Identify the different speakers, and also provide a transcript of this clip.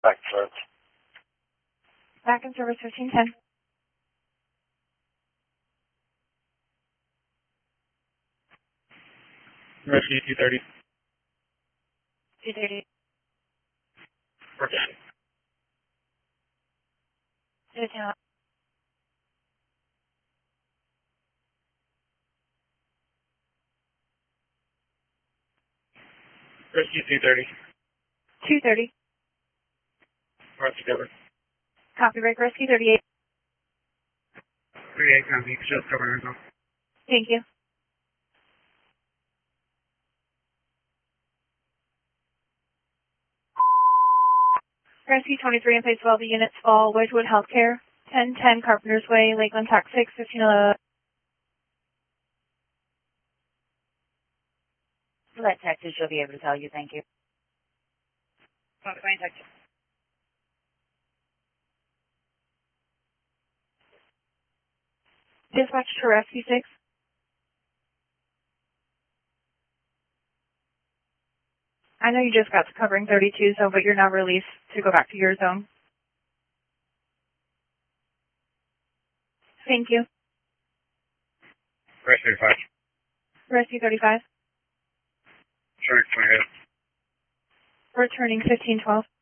Speaker 1: Back in service.
Speaker 2: Back in service 1510.
Speaker 1: Rescue 230.
Speaker 2: 230.
Speaker 1: Okay.
Speaker 2: 210.
Speaker 1: Rescue 230.
Speaker 2: 230.
Speaker 1: Parts together.
Speaker 2: Copy, break, rescue 38.
Speaker 1: 38 copy. Just cover Arizona.
Speaker 2: Thank you. Rescue 23 in place of all the units fall. Wedgewood Healthcare, 1010 Carpenter's Way, Lakeland Tax 6, 1511.
Speaker 3: Let Texas, she'll be able to tell you. Thank you.
Speaker 2: Fine, Texas. Dispatch to Rescue 6. I know you just got to covering 32, but you're not released to go back to your zone. Thank you.
Speaker 1: Rescue 35.
Speaker 2: Rescue 35.
Speaker 1: Shark 28.
Speaker 2: Returning 1512.